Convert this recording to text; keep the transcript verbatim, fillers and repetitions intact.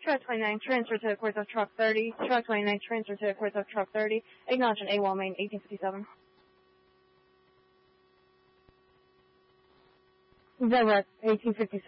Truck twenty-nine, transfer to the course of Truck thirty. Truck twenty-nine, transfer to the course of Truck thirty. Acknowledge an AWOL main eighteen fifty-seven. Direct eighteen fifty-seven.